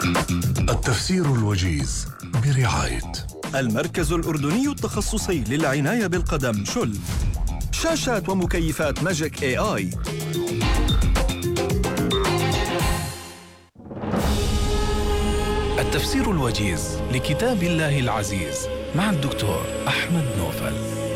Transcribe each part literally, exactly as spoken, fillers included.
التفسير الوجيز برعاية المركز الأردني التخصصي للعناية بالقدم شل. شاشات ومكيفات ماجيك اي اي. التفسير الوجيز لكتاب الله العزيز مع الدكتور أحمد نوفل.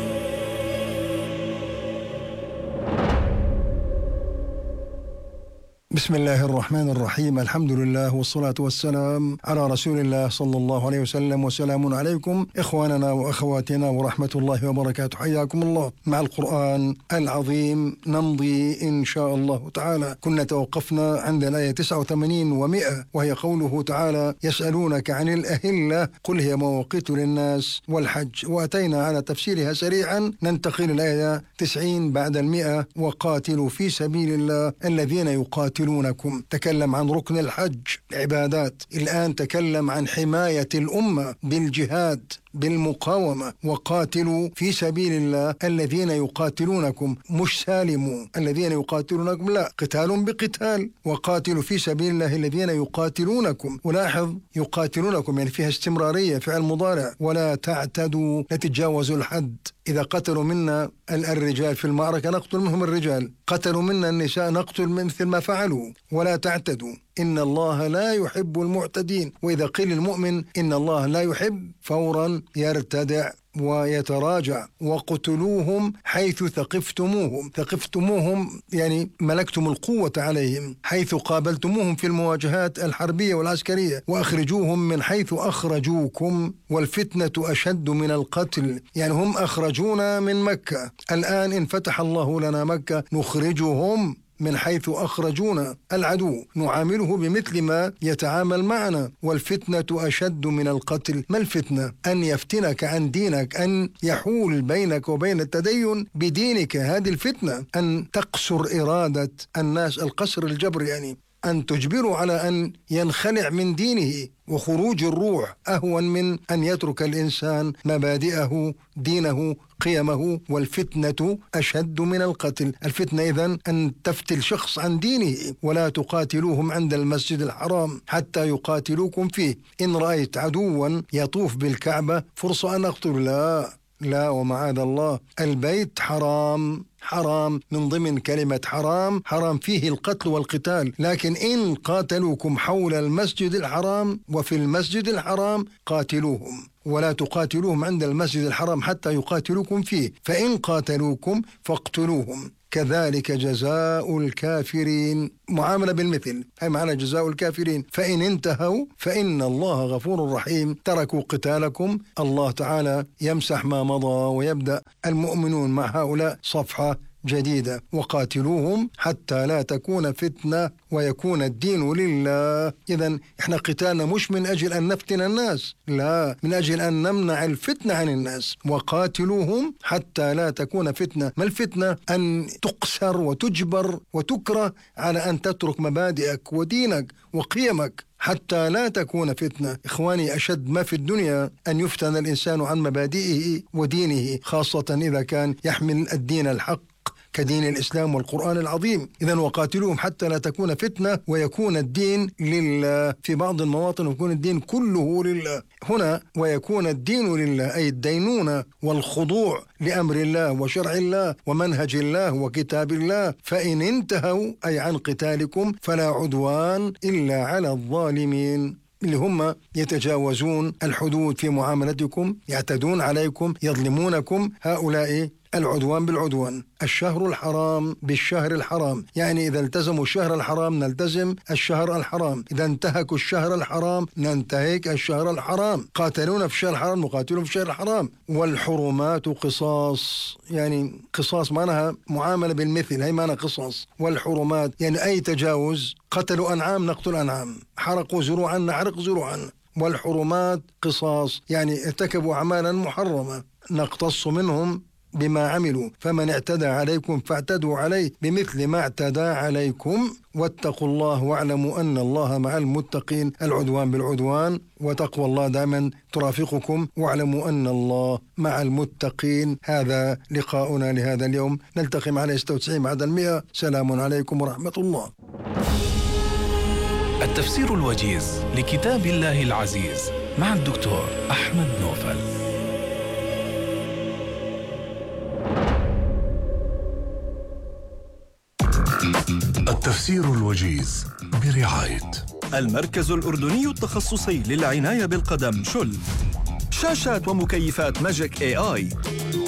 بسم الله الرحمن الرحيم. الحمد لله والصلاة والسلام على رسول الله صلى الله عليه وسلم. وسلام عليكم إخواننا وأخواتنا ورحمة الله وبركاته. حياكم الله. مع القرآن العظيم نمضي إن شاء الله تعالى. كنا توقفنا عند الآية تسعة وثمانين ومئة، وهي قوله تعالى: يسألونك عن الأهلة قل هي مواقيت للناس والحج. وأتينا على تفسيرها سريعا. ننتقل الآية تسعين بعد المئة: وقاتلوا في سبيل الله الذين يقاتلون لكم. تكلم عن ركن الحج عبادات. الآن تكلم عن حماية الأمة بالجهاد بالمقاومة. وقاتلوا في سبيل الله الذين يقاتلونكم، مش سالموا الذين يقاتلونكم، لا، قتال بقتال. وقاتلوا في سبيل الله الذين يقاتلونكم. ولاحظ يقاتلونكم يعني فيها استمرارية، فعل مضارع. ولا تعتدوا، لا تتجاوزوا الحد. إذا قتلوا منا الرجال في المعركة نقتل منهم الرجال، قتلوا منا النساء نقتل مثل ما فعلوا. ولا تعتدوا إن الله لا يحب المعتدين. وإذا قيل المؤمن إن الله لا يحب فورا يرتدع ويتراجع. وقتلوهم حيث ثقفتموهم. ثقفتموهم يعني ملكتم القوة عليهم، حيث قابلتموهم في المواجهات الحربية والعسكرية. وأخرجوهم من حيث أخرجوكم والفتنة أشد من القتل. يعني هم أخرجونا من مكة، الآن إن فتح الله لنا مكة نخرجهم من حيث أخرجونا. العدو نعامله بمثل ما يتعامل معنا. والفتنة أشد من القتل. ما الفتنة؟ أن يفتنك عن دينك، أن يحول بينك وبين التدين بدينك. هذه الفتنة. أن تقصر إرادة الناس، القصر الجبر، يعني أن تجبره على أن ينخلع من دينه. وخروج الروح أهون من أن يترك الإنسان مبادئه دينه قيمه. والفتنة أشد من القتل. الفتنة إذن أن تفتل شخص عن دينه. ولا تقاتلوهم عند المسجد الحرام حتى يقاتلوكم فيه. إن رأيت عدوا يطوف بالكعبة فرصة أن أقتل، لا لا ومعاذ الله. البيت حرام، حرام من ضمن كلمة حرام، حرام فيه القتل والقتال. لكن إن قاتلوكم حول المسجد الحرام وفي المسجد الحرام قاتلوهم. ولا تقاتلوهم عند المسجد الحرام حتى يقاتلوكم فيه. فإن قاتلوكم فاقتلوهم كذلك جزاء الكافرين. معاملة بالمثل، هي معنى جزاء الكافرين. فإن انتهوا فإن الله غفور رحيم. تركوا قتالكم، الله تعالى يمسح ما مضى ويبدأ المؤمنون مع هؤلاء صفحة جديدة. وقاتلوهم حتى لا تكون فتنة ويكون الدين لله. إذن إحنا قتالنا مش من أجل أن نفتن الناس، لا، من أجل أن نمنع الفتنة عن الناس. وقاتلوهم حتى لا تكون فتنة. ما الفتنة؟ أن تقصر وتجبر وتكره على أن تترك مبادئك ودينك وقيمك حتى لا تكون فتنة. إخواني، أشد ما في الدنيا أن يفتن الإنسان عن مبادئه ودينه، خاصة إذا كان يحمل الدين الحق كدين الإسلام والقرآن العظيم. إذن وقاتلوهم حتى لا تكون فتنة ويكون الدين لله. في بعض المواطن يكون الدين كله لله. هنا ويكون الدين لله أي الدينونة والخضوع لأمر الله وشرع الله ومنهج الله وكتاب الله. فإن انتهوا أي عن قتالكم فلا عدوان إلا على الظالمين، اللي هم يتجاوزون الحدود في معاملتكم، يعتدون عليكم، يظلمونكم. هؤلاء العدوان بالعدوان. الشهر الحرام بالشهر الحرام، يعني إذا التزموا الشهر الحرام نلتزم الشهر الحرام، إذا انتهكوا الشهر الحرام ننتهك الشهر الحرام. قاتلونا في الشهر الحرام نقاتلهم في الشهر الحرام. والحرمات قصاص، يعني قصاص معناها معاملة بالمثل، هي معنى قصاص. والحرمات يعني أي تجاوز. قتلوا أنعام نقتل أنعام، حرقوا زروعا نحرق زروعا. والحرمات قصاص يعني ارتكبوا أعمالا محرمة نقتص منهم بما عملوا. فمن اعتدى عليكم فاعتدوا عليه بمثل ما اعتدى عليكم. واتقوا الله واعلموا أن الله مع المتقين. العدوان بالعدوان، وتقوى الله دائما ترافقكم. واعلموا أن الله مع المتقين. هذا لقاؤنا لهذا اليوم، نلتقي على ستة وتسعين بعد المئة. سلام عليكم ورحمة الله. التفسير الوجيز لكتاب الله العزيز مع الدكتور أحمد نوفل. التفسير الوجيز برعاية المركز الأردني التخصصي للعناية بالقدم شل. شاشات ومكيفات ماجيك اي اي